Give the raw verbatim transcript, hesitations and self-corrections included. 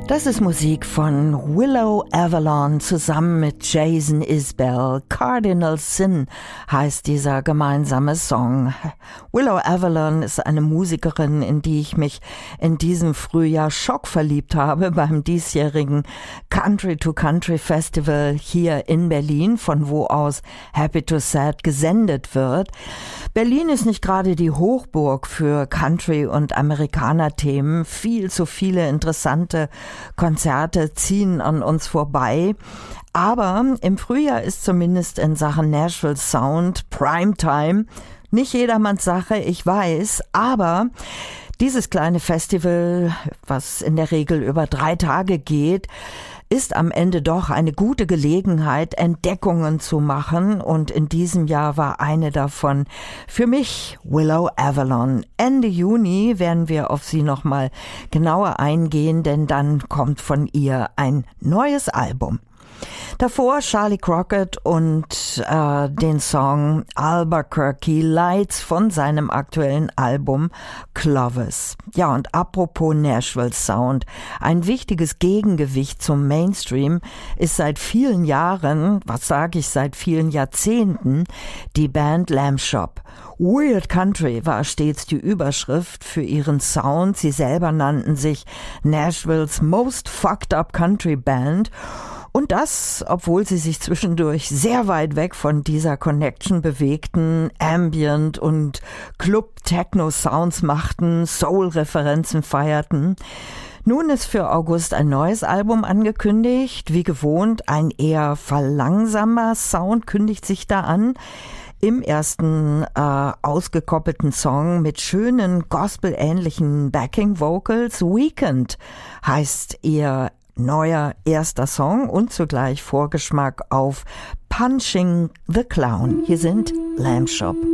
Das ist Musik von Willow Avalon zusammen mit Jason Isbell. Cardinal Sin heißt dieser gemeinsame Song. Willow Avalon ist eine Musikerin, in die ich mich in diesem Frühjahr schockverliebt habe beim diesjährigen Country to Country Festival hier in Berlin, von wo aus Happy to Sad gesendet wird. Berlin ist nicht gerade die Hochburg für Country- und Amerikaner-Themen. Viel zu viele interessante Konzerte ziehen an uns vorbei. Aber im Frühjahr ist zumindest in Sachen Nashville Sound Primetime nicht jedermanns Sache, ich weiß, aber dieses kleine Festival, was in der Regel über drei Tage geht, ist am Ende doch eine gute Gelegenheit, Entdeckungen zu machen, und in diesem Jahr war eine davon für mich Willow Avalon. Ende Juni werden wir auf sie nochmal genauer eingehen, denn dann kommt von ihr ein neues Album. Davor Charlie Crockett und äh, den Song Albuquerque Lights von seinem aktuellen Album Clovis. Ja, und apropos Nashville Sound, ein wichtiges Gegengewicht zum Mainstream ist seit vielen Jahren, was sage ich, seit vielen Jahrzehnten, die Band Lamb Shop. Weird Country war stets die Überschrift für ihren Sound. Sie selber nannten sich Nashvilles Most Fucked Up Country Band. Und das, obwohl sie sich zwischendurch sehr weit weg von dieser Connection bewegten, Ambient und Club-Techno-Sounds machten, Soul-Referenzen feierten. Nun ist für August ein neues Album angekündigt. Wie gewohnt, ein eher verlangsamer Sound kündigt sich da an. Im ersten äh, ausgekoppelten Song mit schönen Gospel-ähnlichen Backing-Vocals. Weekend heißt ihr neuer erster Song und zugleich Vorgeschmack auf Punching the Clown. Hier sind Lamb Shop.